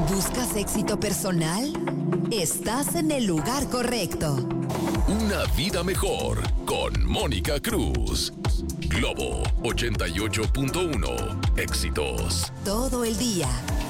¿Buscas éxito personal? Estás en el lugar correcto. Una vida mejor con Mónica Cruz. Globo 88.1. Éxitos. Todo el día.